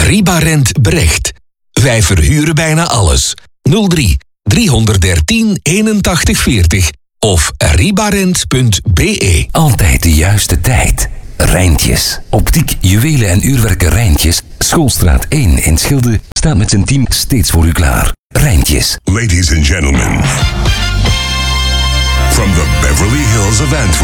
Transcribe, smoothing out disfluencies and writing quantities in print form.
Ribarent Brecht. Wij verhuren bijna alles. 03 313 81 40 of ribarent.be. Altijd de juiste tijd. Rijntjes. Optiek, juwelen en uurwerken Rijntjes. Schoolstraat 1 in Schilde staat met zijn team steeds voor u klaar. Rijntjes. Ladies and gentlemen, from the Beverly Hills of Antwerp,